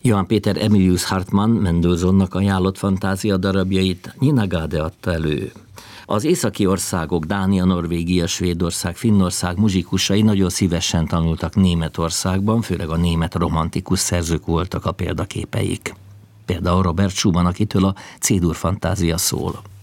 Johann Peter Emilius Hartmann Mendelssohnnak ajánlott fantázia darabjait Nina Gade adta elő. Az északi országok, Dánia, Norvégia, Svédország, Finnország muzsikusai nagyon szívesen tanultak Németországban, főleg a német romantikus szerzők voltak a példaképeik. Például Robert Schumann, akitől a C-dur fantázia szól.